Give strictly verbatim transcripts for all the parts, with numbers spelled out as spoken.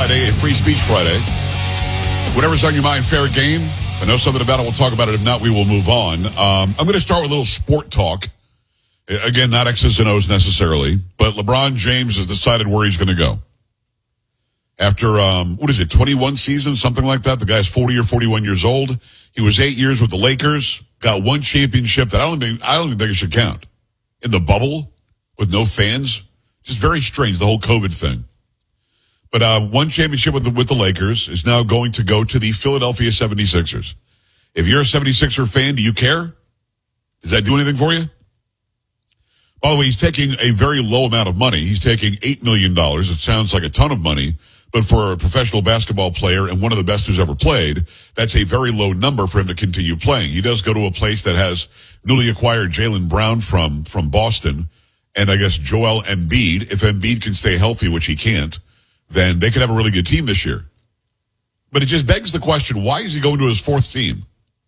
Friday, a free speech Friday. Whatever's on your mind, fair game. I know something about it, we'll talk about it. If not, we will move on. Um, I'm going to start with a little sport talk. Again, not X's and O's necessarily, but LeBron James has decided where he's going to go. After, um, what is it, twenty-one seasons, something like that? The guy's forty or forty-one years old. He was eight years with the Lakers, got one championship that I don't think, I don't even think it should count. In the bubble, with no fans. Just very strange, the whole COVID thing. But uh, one championship with the, with the Lakers is now going to go to the Philadelphia seventy-sixers. If you're a seventy-sixer fan, do you care? Does that do anything for you? By the way, he's taking a very low amount of money. He's taking eight million dollars. It sounds like a ton of money, but for a professional basketball player and one of the best who's ever played, that's a very low number for him to continue playing. He does go to a place that has newly acquired Jaylen Brown from, from Boston, and I guess Joel Embiid. If Embiid can stay healthy, which he can't, then they could have a really good team this year. But it just begs the question, why is he going to his fourth team?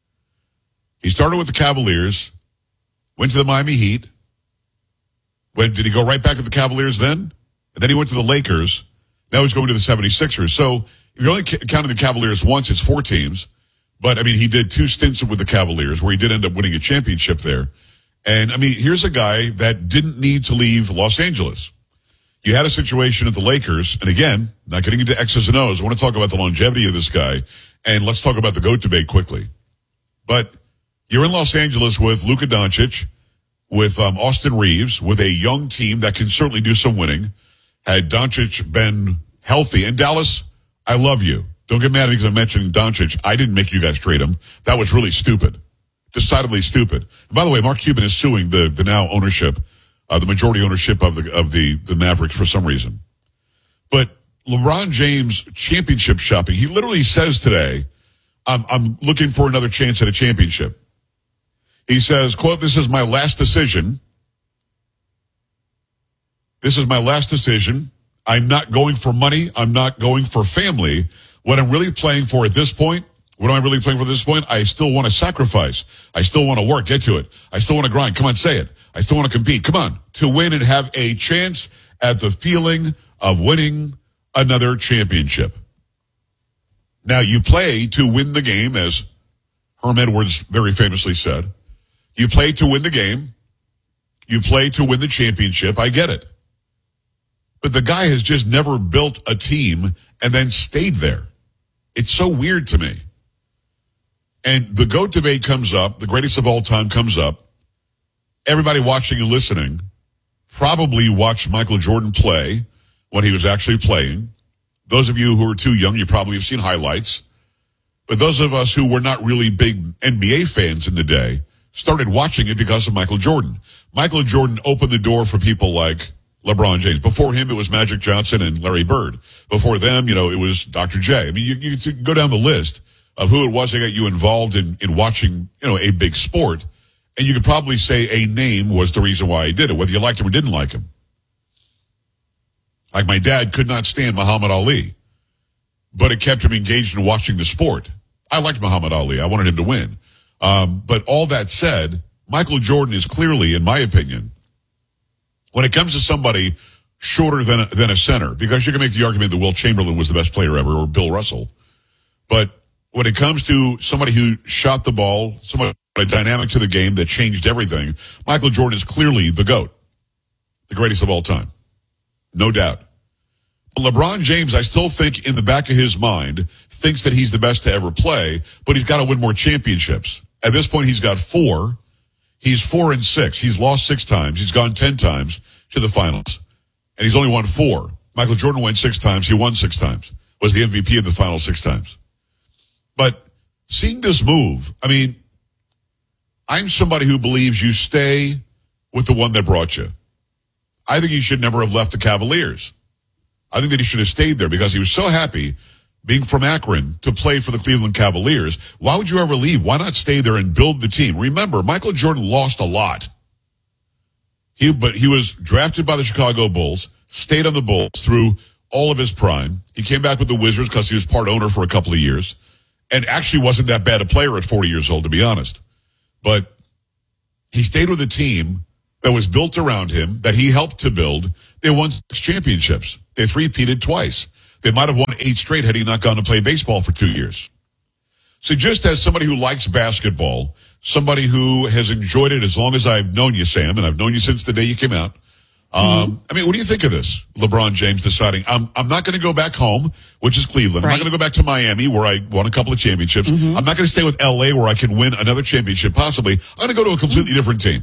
He started with the Cavaliers, went to the Miami Heat. When, did he go right back to the Cavaliers then? And then he went to the Lakers. Now he's going to the seventy-sixers. So if you're only counting the Cavaliers once, it's four teams. But, I mean, he did two stints with the Cavaliers where he did end up winning a championship there. And, I mean, here's a guy that didn't need to leave Los Angeles. You had a situation at the Lakers, and again, not getting into X's and O's, I want to talk about the longevity of this guy, and let's talk about the GOAT debate quickly. But you're in Los Angeles with Luka Doncic, with um, Austin Reeves, with a young team that can certainly do some winning. Had Doncic been healthy, and Dallas, I love you. Don't get mad at me because I'm mentioning Doncic. I didn't make you guys trade him. That was really stupid. Decidedly stupid. And by the way, Mark Cuban is suing the, the now ownership Uh, the majority ownership of the of the, the Mavericks for some reason. But LeBron James championship shopping, he literally says today, I'm, I'm looking for another chance at a championship. He says, quote, this is my last decision. This is my last decision. I'm not going for money. I'm not going for family. What I'm really playing for at this point, what am I really playing for at this point? I still want to sacrifice. I still want to work. Get to it. I still want to grind. Come on, say it. I still want to compete. Come on. To win and have a chance at the feeling of winning another championship. Now, you play to win the game, as Herm Edwards very famously said. You play to win the game. You play to win the championship. I get it. But the guy has just never built a team and then stayed there. It's so weird to me. And the GOAT debate comes up. The greatest of all time comes up. Everybody watching and listening probably watched Michael Jordan play when he was actually playing. Those of you who are too young, you probably have seen highlights. But those of us who were not really big N B A fans in the day started watching it because of Michael Jordan. Michael Jordan opened the door for people like LeBron James. Before him, it was Magic Johnson and Larry Bird. Before them, you know, it was Doctor J. I mean, you, you could go down the list of who it was that got you involved in, in watching, you know, a big sport. And you could probably say a name was the reason why he did it, whether you liked him or didn't like him. Like my dad could not stand Muhammad Ali, but it kept him engaged in watching the sport. I liked Muhammad Ali. I wanted him to win. Um, but all that said, Michael Jordan is clearly, in my opinion, when it comes to somebody shorter than a, than a center, because you can make the argument that Wilt Chamberlain was the best player ever, or Bill Russell. But when it comes to somebody who shot the ball, somebody a dynamic to the game that changed everything, Michael Jordan is clearly the GOAT, the greatest of all time. No doubt. But LeBron James, I still think in the back of his mind, thinks that he's the best to ever play, but he's got to win more championships. At this point, he's got four. He's four and six. He's lost six times. He's gone ten times to the finals. And he's only won four. Michael Jordan went six times. He won six times. Was the M V P of the finals six times. But seeing this move, I mean, I'm somebody who believes you stay with the one that brought you. I think he should never have left the Cavaliers. I think that he should have stayed there because he was so happy being from Akron to play for the Cleveland Cavaliers. Why would you ever leave? Why not stay there and build the team? Remember, Michael Jordan lost a lot. He, but he was drafted by the Chicago Bulls, stayed on the Bulls through all of his prime. He came back with the Wizards because he was part owner for a couple of years and actually wasn't that bad a player at forty years old, to be honest. But he stayed with a team that was built around him, that he helped to build. They won six championships. They three-peated twice. They might have won eight straight had he not gone to play baseball for two years. So just as somebody who likes basketball, somebody who has enjoyed it as long as I've known you, Sam, and I've known you since the day you came out. Um, mm-hmm. I mean, what do you think of this? LeBron James deciding, I'm, I'm not going to go back home, which is Cleveland. Right. I'm not going to go back to Miami, where I won a couple of championships. Mm-hmm. I'm not going to stay with L A, where I can win another championship, possibly. I'm going to go to a completely different team.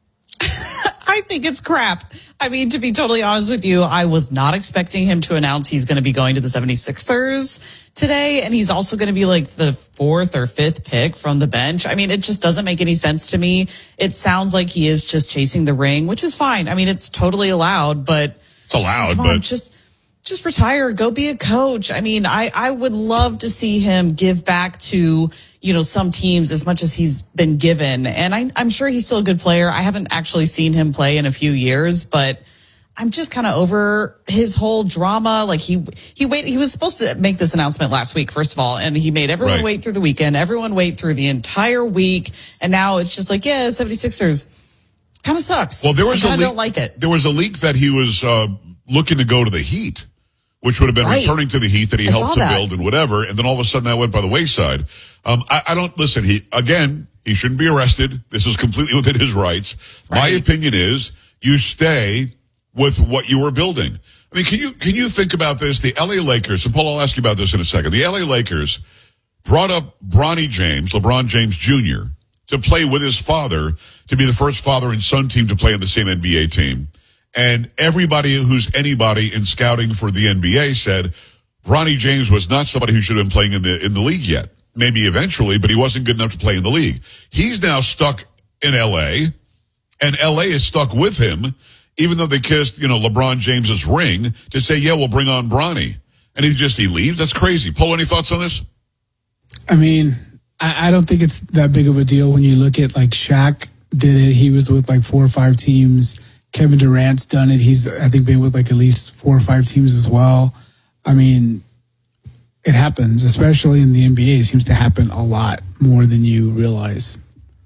I think it's crap. I mean, to be totally honest with you, I was not expecting him to announce he's going to be going to the seventy-sixers today. And he's also going to be like the fourth or fifth pick from the bench. I mean, it just doesn't make any sense to me. It sounds like he is just chasing the ring, which is fine. I mean, it's totally allowed, but it's allowed, come but on, just, just retire, go be a coach. I mean, I, I would love to see him give back to, you know, some teams as much as he's been given. And I, I'm sure he's still a good player. I haven't actually seen him play in a few years, but I'm just kind of over his whole drama. Like he, he wait, he was supposed to make this announcement last week, first of all, and he made everyone right. wait through the weekend, everyone wait through the entire week. And now it's just like, yeah, seventy-sixers kind of sucks. Well, there was I a leak, don't like it. There was a leak that he was, uh, looking to go to the Heat, which would have been right. returning to the Heat that he I helped to that. build and whatever. And then all of a sudden that went by the wayside. Um, I, I don't listen. He, again, he shouldn't be arrested. This is completely within his rights. Right. My opinion is you stay with what you were building. I mean, can you, can you think about this? The L A Lakers, and Paul, I'll ask you about this in a second. The L A Lakers brought up Bronny James, LeBron James Junior, to play with his father, to be the first father and son team to play on the same N B A team. And everybody who's anybody in scouting for the N B A said Bronny James was not somebody who should have been playing in the in the league yet. Maybe eventually, but he wasn't good enough to play in the league. He's now stuck in L A, and L A is stuck with him, even though they kissed, you know, LeBron James's ring to say, yeah, we'll bring on Bronny. And he just, he leaves? That's crazy. Paul, any thoughts on this? I mean, I, I don't think it's that big of a deal when you look at, like, Shaq did it. He was with, like, four or five teams. Kevin Durant's done it. He's, I think, been with, like, at least four or five teams as well. I mean, it happens, especially in the N B A. It seems to happen a lot more than you realize.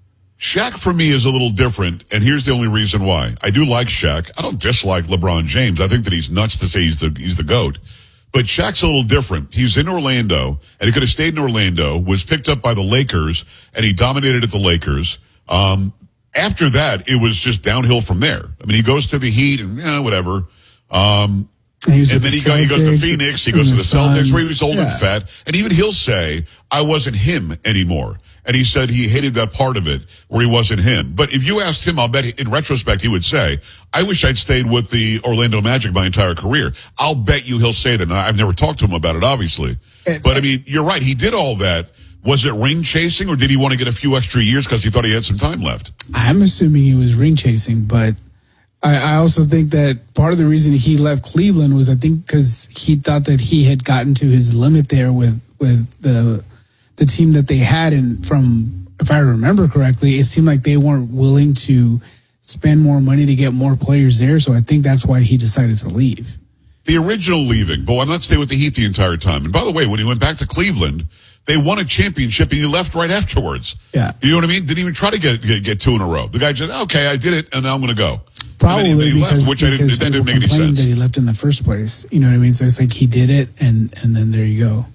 Shaq, for me, is a little different, and here's the only reason why. I do like Shaq. I don't dislike LeBron James. I think that he's nuts to say he's the he's the GOAT. But Shaq's a little different. He's in Orlando, and he could have stayed in Orlando, was picked up by the Lakers, and he dominated at the Lakers. Um, after that, it was just downhill from there. I mean, he goes to the Heat, and yeah, whatever. Um, and, and then the he, go, he goes to Phoenix, he goes to the Celtics, where he was old yeah. and fat. And even he'll say, I wasn't him anymore. And he said he hated that part of it where he wasn't him. But if you asked him, I'll bet in retrospect he would say, I wish I'd stayed with the Orlando Magic my entire career. I'll bet you he'll say that. And I've never talked to him about it, obviously. And, but I mean, you're right. He did all that. Was it ring chasing, or did he want to get a few extra years because he thought he had some time left? I'm assuming he was ring chasing, but I, I also think that part of the reason he left Cleveland was, I think, because he thought that he had gotten to his limit there with, with the the team that they had. And from, if I remember correctly, it seemed like they weren't willing to spend more money to get more players there. So I think that's why he decided to leave. The original leaving, but why not stay with the Heat the entire time? And by the way, when he went back to Cleveland, they won a championship, and he left right afterwards. Yeah. You know what I mean? Didn't even try to get get, get two in a row. The guy just, okay, I did it, and now I'm going to go. Probably and then he, then he because, left, which I didn't, that didn't make any sense. That he left in the first place. You know what I mean? So it's like he did it, and, and then there you go.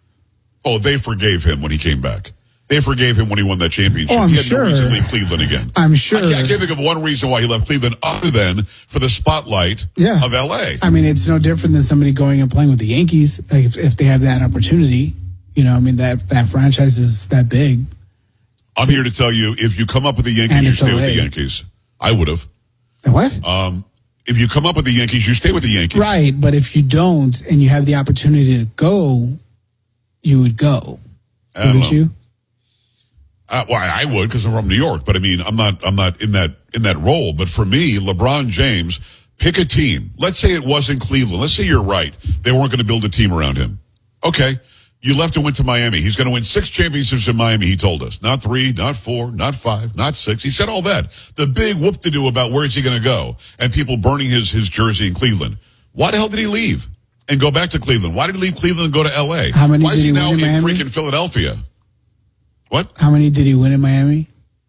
Oh, they forgave him when he came back. They forgave him when he won that championship. Oh, I'm he had sure. no reason to leave Cleveland again. I'm sure. I can't, I can't think of one reason why he left Cleveland other than for the spotlight yeah. of L A. I mean, it's no different than somebody going and playing with the Yankees, like if, if they have that opportunity. You know, I mean, that that franchise is that big. I'm so, here to tell you, if you come up with the Yankees, you stay L A. With the Yankees. I would have. What? Um, if you come up with the Yankees, you stay with the Yankees. Right, but if you don't and you have the opportunity to go, you would go. Wouldn't you? Uh, well, I would because I'm from New York, but I mean, I'm not, I'm not in that, in that role. But for me, LeBron James, pick a team. Let's say it wasn't Cleveland. Let's say you're right. They weren't going to build a team around him. Okay. You left and went to Miami. He's going to win six championships in Miami, he told us. Not three, not four, not five, not six. He said all that. The big whoop-to-do about where is he going to go and people burning his, his jersey in Cleveland. Why the hell did he leave and go back to Cleveland? Why did he leave Cleveland and go to L A? How many Why did is he, he now win in in Miami? freaking Philadelphia? What? How many did he win in Miami?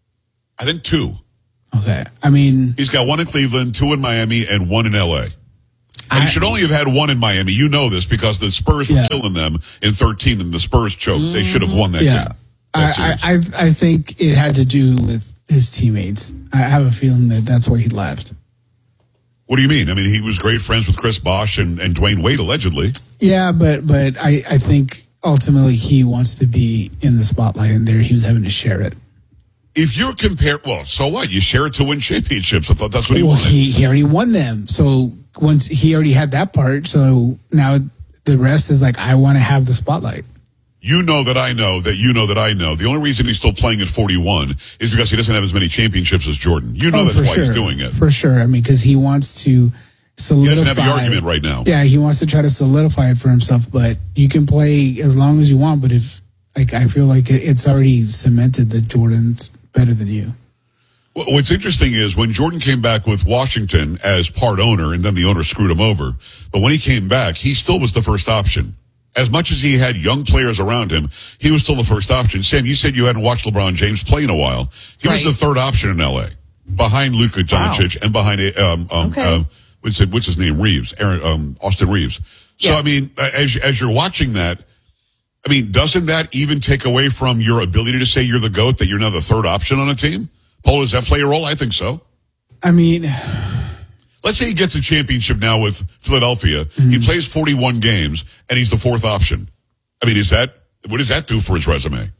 I think two. Okay. I mean, he's got one in Cleveland, two in Miami, and one in L A. And I, he should only have had one in Miami. You know this because the Spurs were Yeah. killing them in thirteen and the Spurs choked. They should have won that yeah. game. that I, series. I, I I think it had to do with his teammates. I have a feeling that that's why he left. What do you mean? I mean, he was great friends with Chris Bosh and, and Dwayne Wade, allegedly. Yeah, but but I, I think ultimately he wants to be in the spotlight, and there he was having to share it. If you're compared, well, so what? You share it to win championships. I thought that's what he Well, wanted. he, he already won them, so once he already had that part, so now the rest is like I want to have the spotlight. You know that I know that you know that I know. The only reason he's still playing at forty-one is because he doesn't have as many championships as Jordan. You know Oh, that's for why sure. he's doing it. For sure. I mean, because he wants to He solidify. doesn't have the argument right now. Yeah, he wants to try to solidify it for himself. But you can play as long as you want. But if like I feel like it- it's already cemented that Jordan's better than you. Well, what's interesting is when Jordan came back with Washington as part owner, and then the owner screwed him over. But when he came back, he still was the first option. As much as he had young players around him, he was still the first option. Sam, you said you hadn't watched LeBron James play in a while. He Right. was the third option in L A, behind Luka Doncic and behind um, um, Okay. um what's, it, what's his name, Reeves, Aaron, um, Austin Reeves. So Yeah. I mean, as as you're watching that, I mean, doesn't that even take away from your ability to say you're the GOAT, that you're now the third option on a team? Paul, does that play a role? I think so. I mean, Let's say he gets a championship now with Philadelphia. He plays forty-one games, and he's the fourth option. I mean, is that what does that do for his resume?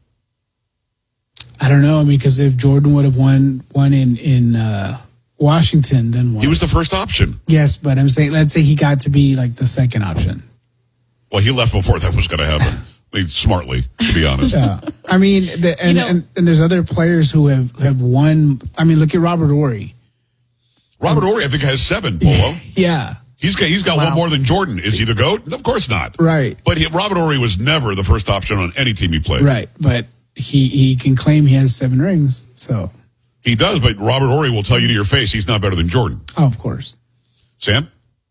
I don't know. I mean, because if Jordan would have won one in in uh, Washington, then what? He was the first option. Yes, but I'm saying, let's say he got to be like the second option. Well, he left before that was going to happen. I mean, smartly, to be honest. Yeah, I mean, the, and, You know- and and there's other players who have have won. I mean, look at Robert Horry. Robert Horry, I think, has seven. Polo. Yeah, He's got he's got Wow. one more than Jordan. Is he the GOAT? Of course not. right, But he, Robert Horry was never the first option on any team he played. right. But he he can claim he has seven rings. So, He does, but Robert Horry will tell you to your face he's not better than Jordan. oh, of course. Sam?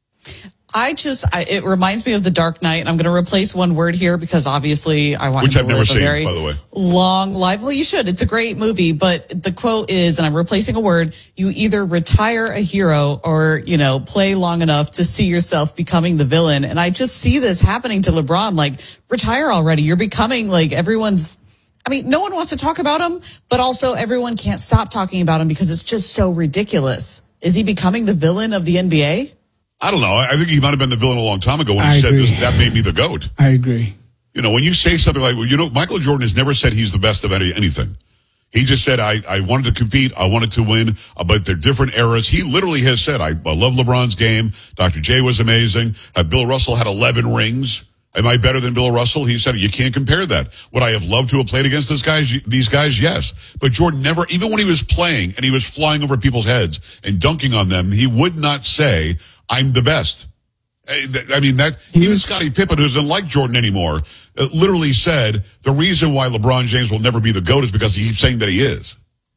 I just, I, it reminds me of The Dark Knight, and I'm going to replace one word here because obviously I want Which him I've to never live a seen, very by the way. long life. Well, you should. It's a great movie, but the quote is, and I'm replacing a word, you either retire a hero or, you know, play long enough to see yourself becoming the villain. And I just see this happening to LeBron, like, retire already. You're becoming like everyone's, I mean, no one wants to talk about him, but also everyone can't stop talking about him because it's just so ridiculous. Is he becoming the villain of the N B A? I don't know. I think he might have been the villain a long time ago when I he said agree. this, that made me the GOAT. I agree. You know, when you say something like, well, you know, Michael Jordan has never said he's the best of any, anything. He just said, I, I wanted to compete. I wanted to win, uh, but they're different eras. He literally has said, I, I love LeBron's game. Doctor J was amazing. Uh, Bill Russell had eleven rings. Am I better than Bill Russell? He said, you can't compare that. Would I have loved to have played against this guys, these guys? Yes. But Jordan never, even when he was playing and he was flying over people's heads and dunking on them, he would not say, I'm the best. I mean, that He even was- Scottie Pippen, who doesn't like Jordan anymore, uh, literally said the reason why LeBron James will never be the GOAT is because he keeps saying that he is.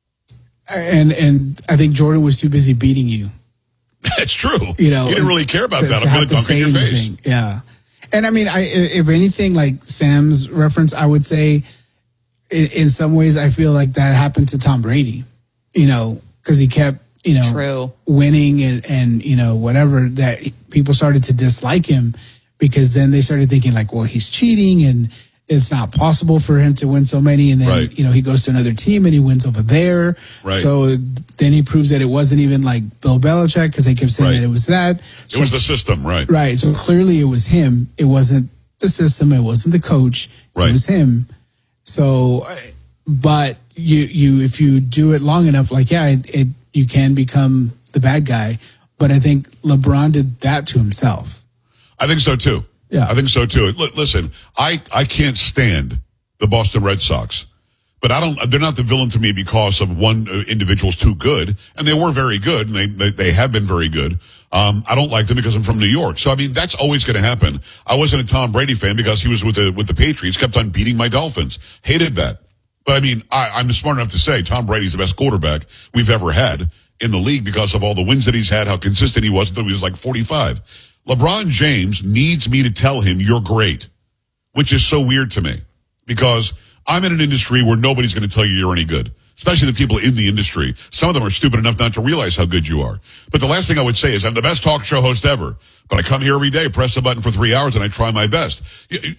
And and I think Jordan was too busy beating you. That's true. You know, he didn't really care about to- that. to I'm have going to to dunk in say your face. anything. Yeah, and I mean, I if anything, like Sam's reference, I would say, in, in some ways, I feel like that happened to Tom Brady. You know, because he kept you know True. winning and and you know whatever, that people started to dislike him because then they started thinking like, well, he's cheating and it's not possible for him to win so many. And then, Right. you know, he goes to another team and he wins over there. Right. So then he proves that it wasn't even like Bill Belichick because they kept saying Right. that it was that. It was the system, right? Right. So clearly it was him. It wasn't the system. It wasn't the coach. Right. It was him. So, uh, but you, you, if you do it long enough, like, yeah, it, it you can become the bad guy. But I think LeBron did that to himself. I think so too. Yeah. I think so too. L- listen, I, I can't stand the Boston Red Sox, but I don't, they're not the villain to me because of one uh, individual's too good. And they were very good and they, they, they have been very good. Um, I don't like them because I'm from New York. So, I mean, that's always going to happen. I wasn't a Tom Brady fan because he was with the, with the Patriots, kept on beating my Dolphins. Hated that. But I mean, I, I'm smart enough to say Tom Brady's the best quarterback we've ever had in the league because of all the wins that he's had, how consistent he was until he was like forty-five. LeBron James needs me to tell him you're great, which is so weird to me because I'm in an industry where nobody's going to tell you you're any good. especially the people in the industry. Some of them are stupid enough not to realize how good you are. But the last thing I would say is I'm the best talk show host ever. But I come here every day, press the button for three hours, and I try my best.